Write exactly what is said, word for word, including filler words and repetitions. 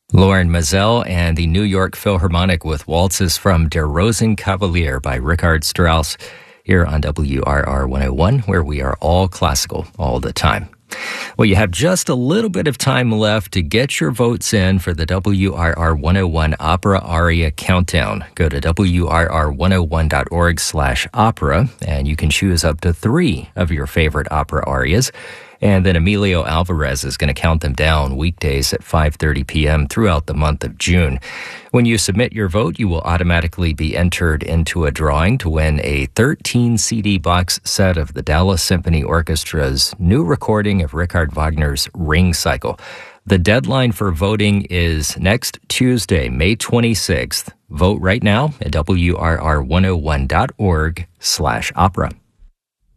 Lauren Mazel and the New York Philharmonic with waltzes from Der Rosenkavalier by Richard Strauss here on W R R one oh one, where we are all classical all the time. Well, you have just a little bit of time left to get your votes in for the W R R one oh one Opera Aria Countdown. Go to W R R one oh one dot org slash opera, and you can choose up to three of your favorite opera arias. And then Emilio Alvarez is going to count them down weekdays at five thirty p.m. throughout the month of June. When you submit your vote, you will automatically be entered into a drawing to win a thirteen C D box set of the Dallas Symphony Orchestra's new recording of Richard Wagner's Ring Cycle. The deadline for voting is next Tuesday, May twenty-sixth. Vote right now at W R R one oh one dot org slash opera.